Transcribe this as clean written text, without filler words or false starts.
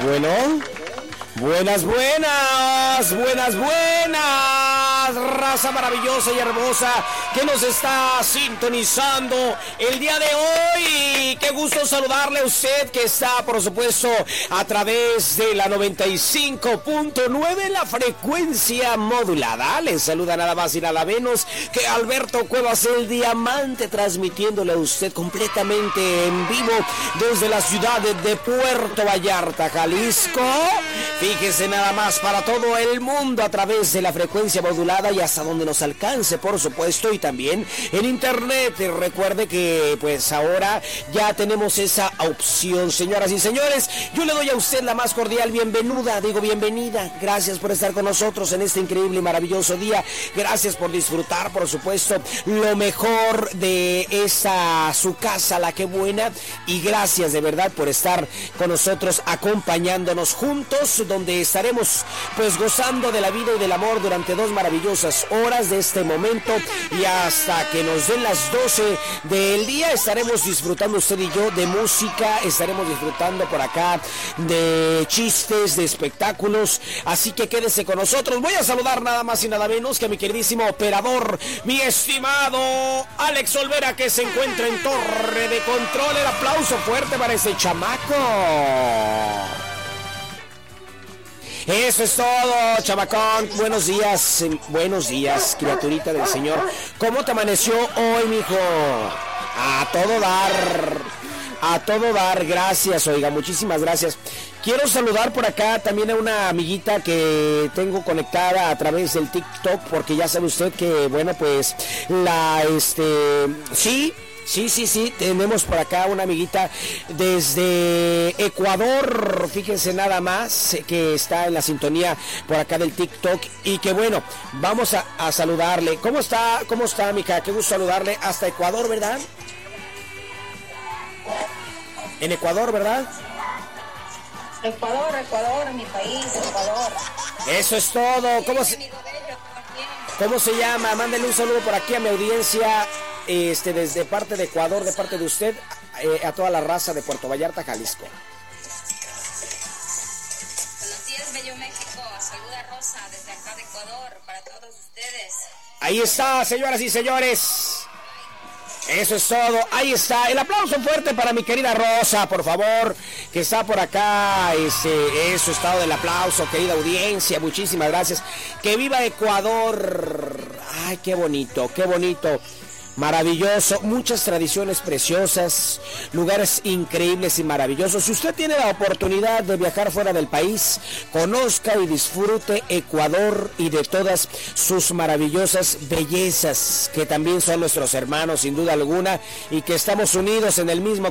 Bueno, buenas, raza maravillosa y hermosa que nos está sintonizando el día de hoy. Qué gusto saludarle a usted que está, por supuesto, a través de la 95.9, la frecuencia modulada. Les saluda nada más y nada menos que Alberto Cuevas, el Diamante, transmitiéndole a usted completamente en vivo desde la ciudad de Puerto Vallarta, Jalisco. Fíjese nada más, para todo el mundo a través de la frecuencia modulada y hasta donde nos alcance, por supuesto, y también en internet. Recuerde que pues ahora ya tenemos esa opción, señoras y señores. Yo le doy a usted la más cordial bienvenida. Gracias por estar con nosotros en este increíble y maravilloso día. Gracias por disfrutar, por supuesto, lo mejor de esta su casa, La Que Buena, y gracias de verdad por estar con nosotros, acompañándonos juntos, donde estaremos pues gozando de la vida y del amor durante 2 maravillosas horas de este momento, y hasta que nos den las 12 del día estaremos disfrutando usted y yo de música, estaremos disfrutando por acá de chistes, de espectáculos, así que quédese con nosotros. Voy a saludar nada más y nada menos que a mi queridísimo operador, mi estimado Alex Olvera, que se encuentra en torre de control. El aplauso fuerte para ese chamaco. Eso es todo, chamacón. Buenos días, criaturita del Señor. ¿Cómo te amaneció hoy, mijo? A todo dar, gracias, oiga, muchísimas gracias. Quiero saludar por acá también a una amiguita que tengo conectada a través del TikTok, porque ya sabe usted que, bueno, pues, Sí, tenemos por acá una amiguita desde Ecuador, fíjense nada más, que está en la sintonía por acá del TikTok, y que bueno, vamos a saludarle. ¿Cómo está, mija? Qué gusto saludarle hasta Ecuador, ¿verdad? En Ecuador, ¿verdad? Ecuador, mi país, Ecuador. Eso es todo. ¿Cómo se llama? Mándale un saludo por aquí a mi audiencia, desde parte de Ecuador, de parte de usted, a toda la raza de Puerto Vallarta, Jalisco. Buenos días, Bello México. Saluda Rosa desde acá de Ecuador para todos ustedes. Ahí está, señoras y señores. Eso es todo, ahí está. El aplauso fuerte para mi querida Rosa, por favor, que está por acá. Eso es todo el aplauso, querida audiencia, muchísimas gracias. Que viva Ecuador. Ay, qué bonito, maravilloso, muchas tradiciones preciosas, lugares increíbles y maravillosos. Si usted tiene la oportunidad de viajar fuera del país, conozca y disfrute Ecuador y de todas sus maravillosas bellezas, que también son nuestros hermanos sin duda alguna, y que estamos unidos en el mismo